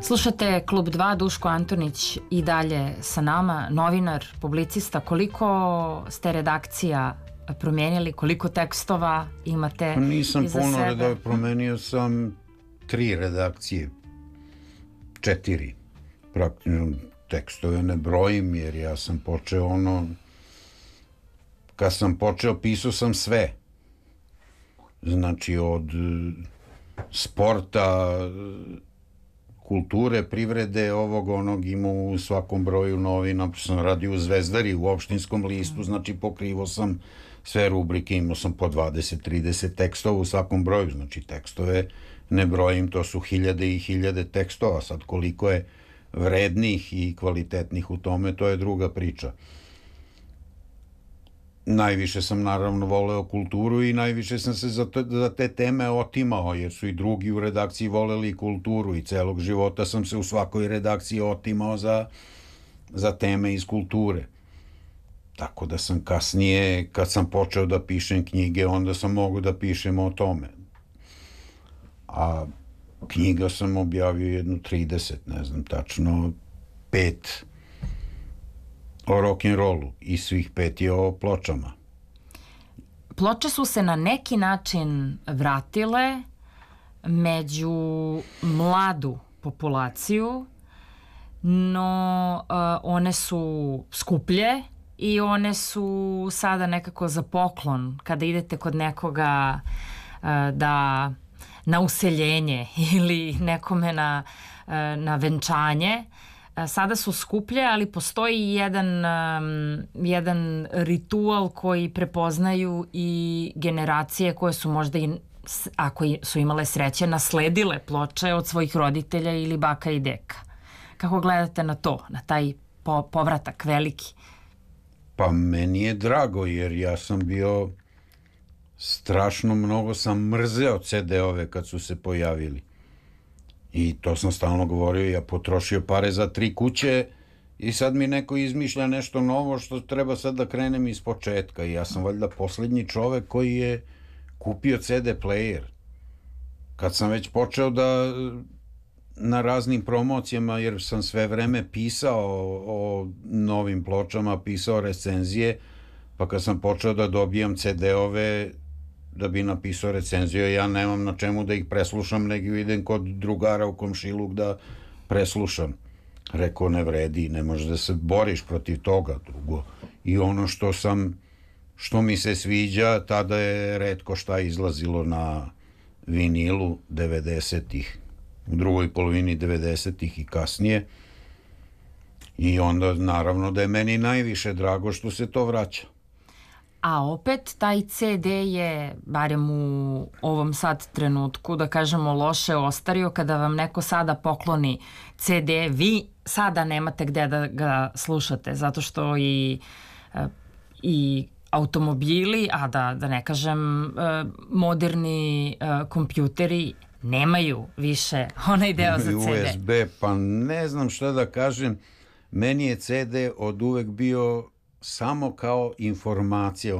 Slušate Klub 2, Duško Antonić i dalje sa nama, novinar, publicista. Koliko ste redakcija promijenili, koliko tekstova imate iza sebe? Nisam puno promenio sam 3 redakcije, 4. Praktično tekstove ne brojim, jer ja sam počeo kad sam počeo pisao sam sve. Znači od sporta, kulture, privrede, ovog, onog, imao u svakom broju novina, sam radio u Zvezdari, u opštinskom listu, znači pokrivao sam sve rubrike, imao sam po 20-30 tekstova u svakom broju, znači tekstove ne brojim, to su hiljade i hiljade tekstova, sad koliko je vrednih i kvalitetnih u tome, to je druga priča. Najviše sam naravno voleo kulturu i najviše sam se za te teme otimao, jer su i drugi u redakciji voleli kulturu i celog života sam se u svakoj redakciji otimao za teme iz kulture. Tako da sam kasnije, kad sam počeo da pišem knjige, onda sam mogao da pišem o tome. A knjiga sam objavio jednu 30, ne znam tačno, 5 o rock'n'rollu i svih 5 je o pločama. Ploče su se na neki način vratile među mladu populaciju, no one su skuplje i one su sada nekako za poklon kada idete kod nekoga na useljenje ili nekome na venčanje. Sada su skuplje, ali postoji jedan ritual koji prepoznaju i generacije koje su možda, ako su imale sreće, nasledile ploče od svojih roditelja ili baka i deka. Kako gledate na to, na taj povratak veliki? Pa meni je drago, jer ja sam bio strašno mnogo sam mrzeo CD-ove kad su se pojavili. I to sam stalno govorio, ja potrošio pare za 3 kuće i sad mi neko izmišlja nešto novo što treba sad da krenem iz početka. I ja sam valjda poslednji čovek koji je kupio CD player. Kad sam već počeo da na raznim promocijama, jer sam sve vreme pisao o novim pločama, pisao recenzije, pa kad sam počeo da dobijam CD-ove da bi napisao recenziju, ja nemam na čemu da ih preslušam, nego idem kod drugara u komšiluk da preslušam. Rekao, ne vredi, ne možeš da se boriš protiv toga, drugo. I ono što mi se sviđa, tada je retko šta izlazilo na vinilu 90-ih, u drugoj polovini 90-ih i kasnije. I onda naravno da je meni najviše drago što se to vraća. A opet taj CD je, barem u ovom sad trenutku, da kažemo, loše ostario. Kada vam neko sada pokloni CD, vi sada nemate gde da ga slušate, zato što i automobili, a da ne kažem moderni kompjuteri nemaju više onaj deo za CD. USB, pa ne znam šta da kažem, meni je CD od uvek bio samo kao informacija